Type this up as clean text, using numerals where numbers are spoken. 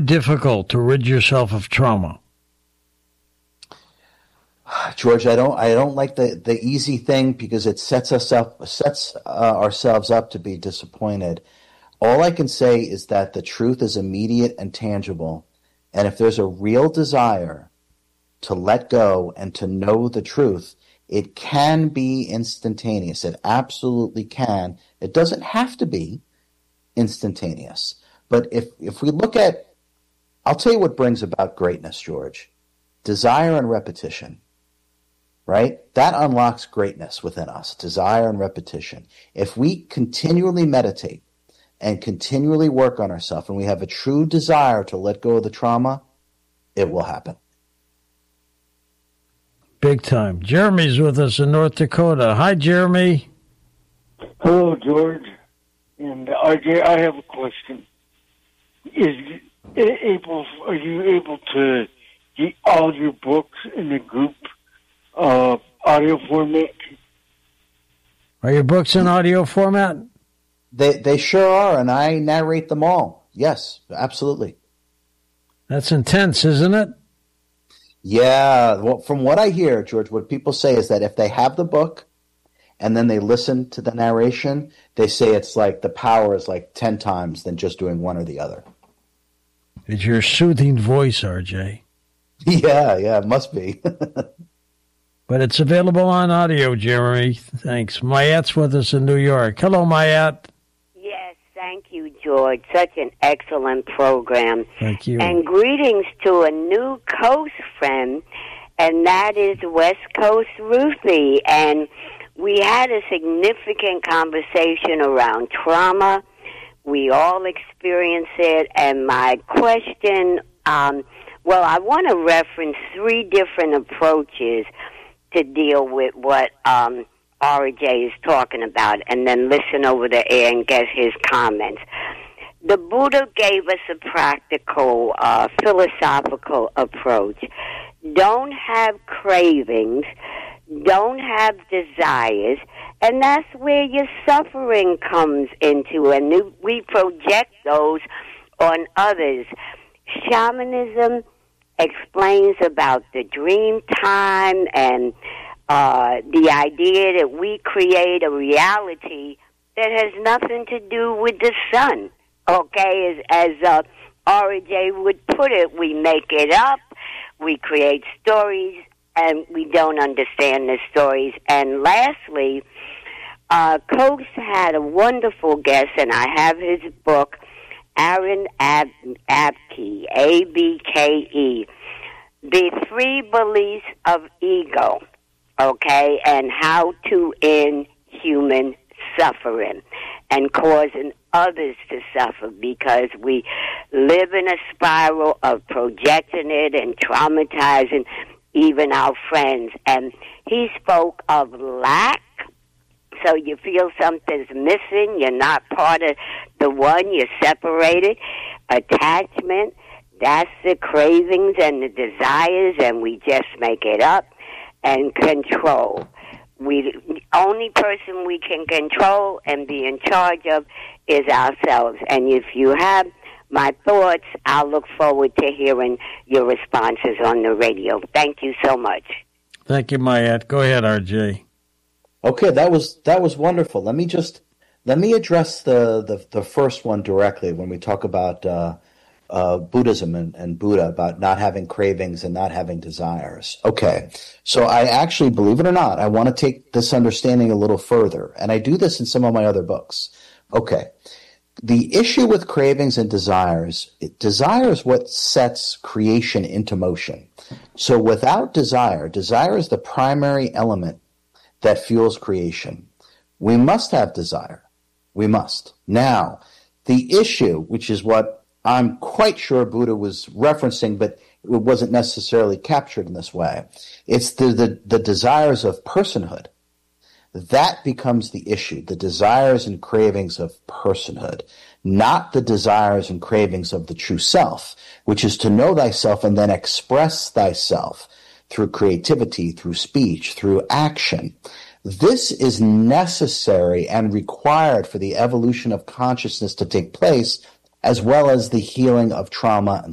difficult to rid yourself of trauma? George, I don't like the easy thing because it sets ourselves up to be disappointed. All I can say is that the truth is immediate and tangible, and if there's a real desire to let go and to know the truth, it can be instantaneous. It absolutely can. It doesn't have to be instantaneous. But if we look at, I'll tell you what brings about greatness, George. Desire and repetition. Right? That unlocks greatness within us, desire and repetition. If we continually meditate and continually work on ourselves and we have a true desire to let go of the trauma, it will happen. Big time. Jeremy's with us in North Dakota. Hi, Jeremy. Hello, George. And RJ, I have a question. Are you able to get all your books in a group audio format? Are your books in audio format? They sure are, and I narrate them all. Yes, absolutely. That's intense, isn't it? Yeah. Well, from what I hear, George, what people say is that if they have the book and then they listen to the narration, they say it's like the power is like 10 times than just doing one or the other. It's your soothing voice, RJ. Yeah, it must be. But it's available on audio, Jeremy. Thanks. Mayat's with us in New York. Hello, Mayat. Yes, thank you, George. Such an excellent program. Thank you. And greetings to a new coast friend, and that is West Coast Ruthie. And we had a significant conversation around trauma. We all experience it. And my question, I want to reference 3 different approaches to deal with what RJ is talking about, and then listen over the air and get his comments. The Buddha gave us a practical, philosophical approach. Don't have cravings, don't have desires, and that's where your suffering comes into, and we project those on others. Shamanism explains about the dream time and the idea that we create a reality that has nothing to do with the sun. Okay, as RJ would put it, we make it up, we create stories, and we don't understand the stories. And lastly, Coach had a wonderful guest, and I have his book, Aaron Abke, A-B-K-E, The 3 Beliefs of Ego, okay, and how to end human suffering and causing others to suffer, because we live in a spiral of projecting it and traumatizing even our friends. And he spoke of lack. So you feel something's missing, you're not part of the one, you're separated. Attachment, that's the cravings and the desires, and we just make it up. And control. The only person we can control and be in charge of is ourselves. And if you have my thoughts, I'll look forward to hearing your responses on the radio. Thank you so much. Thank you, Mayat. Go ahead, RJ. Okay, that was wonderful. Let me address the first one directly when we talk about Buddhism and Buddha, about not having cravings and not having desires. Okay, so I actually, believe it or not, I want to take this understanding a little further, and I do this in some of my other books. Okay, the issue with cravings and desires is what sets creation into motion. So without desire is the primary element that fuels creation. We must have desire. We must. Now, the issue, which is what I'm quite sure Buddha was referencing, but it wasn't necessarily captured in this way, it's the desires of personhood. That becomes the issue, the desires and cravings of personhood, not the desires and cravings of the true self, which is to know thyself and then express thyself through creativity, through speech, through action. This is necessary and required for the evolution of consciousness to take place, as well as the healing of trauma and